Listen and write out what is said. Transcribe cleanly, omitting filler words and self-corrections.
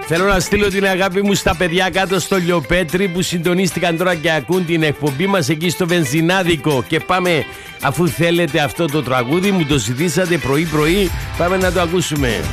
Θέλω να στείλω την αγάπη μου στα παιδιά κάτω στο Λιοπέτρι που συντονίστηκαν τώρα και ακούν την εκπομπή μας εκεί στο Βενζινάδικο. Και πάμε, αφού θέλετε αυτό το τραγούδι, μου το ζητήσατε πρωί-πρωί, πάμε να το ακούσουμε.